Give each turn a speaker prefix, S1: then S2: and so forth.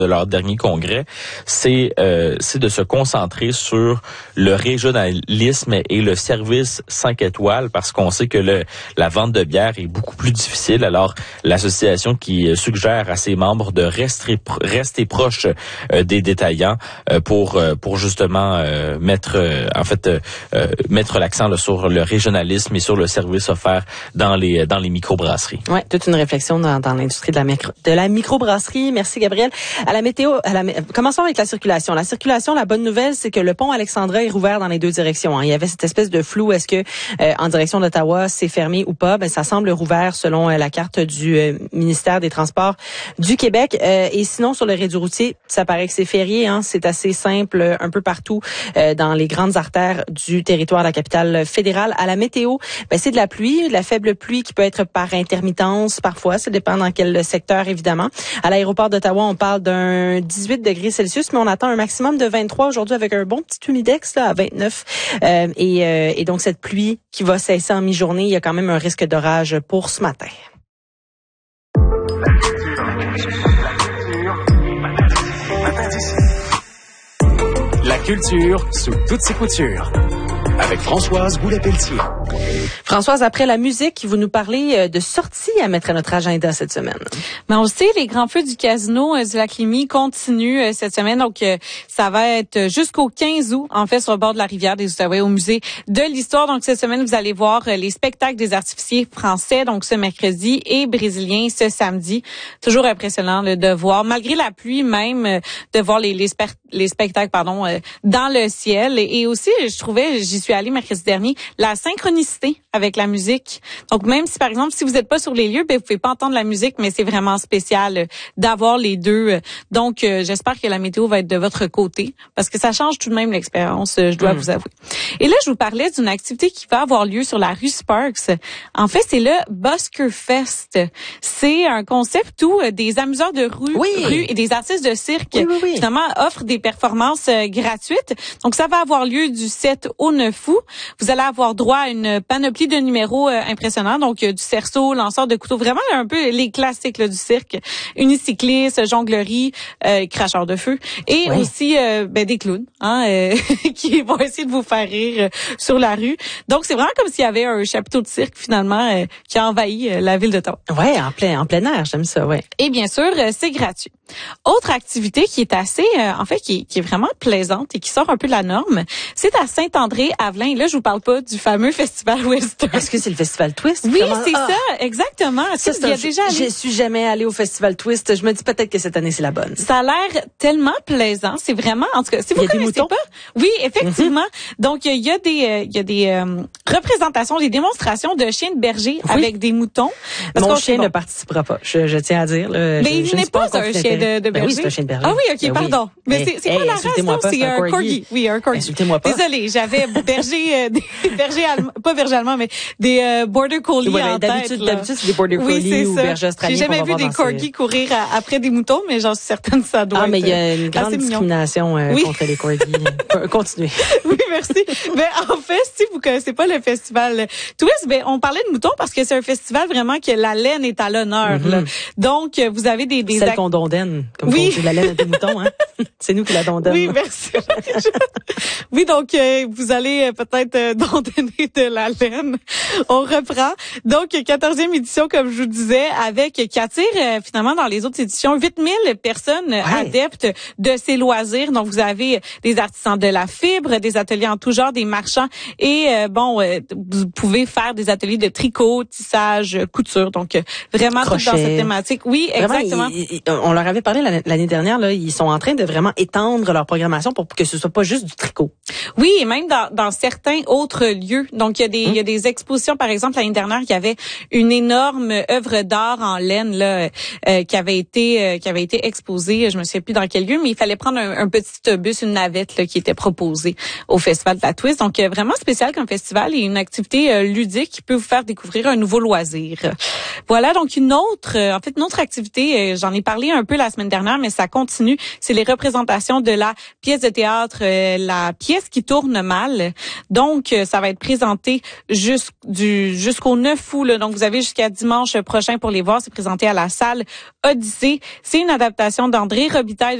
S1: de leur dernier congrès, c'est de se concentrer sur le régionalisme et le service 5 étoiles, parce qu'on sait que la vente de bière est beaucoup plus difficile. Alors, l'association qui suggère à ses membres de rester proche des détaillants pour justement mettre l'accent là, sur le régionalisme et sur le service offert dans les microbrasseries.
S2: Ouais, toute une réflexion dans l'industrie de la microbrasserie. Merci Gabriel. À la météo, commençons avec la circulation. La circulation, la bonne nouvelle, c'est que le pont Alexandra est rouvert dans les deux directions. Hein. Il y avait cette espèce de flou, est-ce que en direction d'Ottawa, c'est fermé ou pas? Ben, ça semble rouvert selon la carte du ministère des Transports du Québec. Et sinon, sur le réseau routier, ça paraît que c'est férié. Hein. C'est assez simple un peu partout dans les grandes artères du territoire de la capitale fédérale. À la météo, ben, c'est de la pluie, de la faible pluie qui peut être par intermittence parfois. Ça dépend dans quel secteur, évidemment. À l'aéroport d'Ottawa, on parle d'un 18 degrés Celsius, mais on attend un maximum de 23 aujourd'hui avec un bon petit humidex là, à 29. Et donc, cette pluie qui va cesser en mi-journée, il y a quand même un risque d'orage pour ce matin.
S3: La culture sous toutes ses coutures. Avec Françoise Boulet-Pelletier.
S2: Françoise, après la musique, vous nous parlez de sorties à mettre à notre agenda cette semaine.
S4: Mais on le sait, les grands feux du casino du Lac-Lémy continuent cette semaine. Donc, ça va être jusqu'au 15 août, en fait, sur le bord de la rivière des Outaouais, au musée de l'Histoire. Donc, cette semaine, vous allez voir les spectacles des artificiers français, donc ce mercredi, et brésiliens ce samedi. Toujours impressionnant de voir, malgré la pluie même, de voir les spectacles dans le ciel. Et aussi, je trouvais, j'y suis allée mercredi dernier, la synchronicité avec la musique. Donc, même si, par exemple, si vous n'êtes pas sur les lieux, ben, vous pouvez pas entendre la musique, mais c'est vraiment spécial d'avoir les deux. Donc, j'espère que la météo va être de votre côté, parce que ça change tout de même l'expérience, je dois vous avouer. Et là, je vous parlais d'une activité qui va avoir lieu sur la rue Sparks. En fait, c'est le Busker Fest. C'est un concept où des amuseurs de rue et des artistes de cirque, finalement, offrent des performances gratuites. Donc, ça va avoir lieu du 7 au 9 août. Vous allez avoir droit à une panoplie de numéros impressionnants. Donc, du cerceau, lanceur de couteau, vraiment un peu les classiques là, du cirque. Unicycliste, jonglerie, cracheur de feu. Et aussi des clowns qui vont essayer de vous faire rire sur la rue. Donc, c'est vraiment comme s'il y avait un chapiteau de cirque, finalement, qui a envahi la ville d'Ottawa.
S2: Ouais, en plein air, j'aime ça, ouais.
S4: Et bien sûr, c'est gratuit. Autre activité qui est assez, qui est vraiment plaisante et qui sort un peu de la norme, c'est à Saint-André-Avelin. Et là, je vous parle pas du fameux festival Western.
S2: Est-ce que c'est le festival Twist?
S4: Oui, c'est ça, exactement.
S2: Ça, je suis jamais allée au festival Twist. Je me dis peut-être que cette année, c'est la bonne.
S4: Ça a l'air tellement plaisant. C'est vraiment, en tout cas, si vous connaissez pas. Oui, effectivement. Donc, il y a des représentations, des démonstrations de chiens de berger avec des moutons.
S2: Mon chien ne participera pas. Je tiens à dire. Là,
S4: mais il n'est pas un chien de berger.
S2: Ben oui, c'est un chien de berger.
S4: Ah oui, ok, pardon. Mais c'est quoi la race, non? C'est un corgi. Oui, un corgi.
S2: Insultez-moi pas.
S4: Désolée, j'avais des bergers allemands, pas bergers allemands, mais des border collies en tête.
S2: D'habitude, c'est des border collies ou bergers australiens.
S4: J'ai jamais vu des corgis courir après des moutons, mais j'en suis certaine que ça doit être.
S2: Ah, mais il y a une grande discrimination contre les corgis. Continuez.
S4: Oui, merci. Ben, en fait, si vous connaissez pas le festival Twist, ben, on parlait de moutons parce que c'est un festival vraiment que la laine est à l'honneur, là. Donc, vous avez des
S2: celle qu'on dondaine, comme on dit, la laine des moutons, hein. C'est nous qui la dondonne.
S4: Oui, merci. Oui, donc, vous allez peut-être donner de la laine. On reprend. Donc, 14e édition, comme je vous disais, qui attire finalement dans les autres éditions 8000 personnes adeptes de ces loisirs. Donc, vous avez des artisans de la fibre, des ateliers en tout genre, des marchands et vous pouvez faire des ateliers de tricot, tissage, couture. Donc, vraiment tout dans cette thématique. Oui,
S2: vraiment,
S4: exactement.
S2: On leur avait parlé l'année dernière, là, ils sont en train de vraiment étendre leur programmation pour que ce soit pas juste du tricot.
S4: Oui, et même dans certains autres lieux. Donc, il y a des expositions, par exemple, l'année dernière, il y avait une énorme œuvre d'art en laine là qui avait été exposée, je me souviens plus dans quel lieu, mais il fallait prendre un petit autobus, une navette là, qui était proposée au Festival de la Twist. Donc, vraiment spécial comme festival et une activité ludique qui peut vous faire découvrir un nouveau loisir. Voilà, donc une autre activité, j'en ai parlé un peu la semaine dernière, mais ça continue. C'est les représentations de la pièce de théâtre, la pièce qui tourne mal. Donc, ça va être présenté jusqu'au 9 août. Là. Donc, vous avez jusqu'à dimanche prochain pour les voir. C'est présenté à la salle Odyssée. C'est une adaptation d'André Robitaille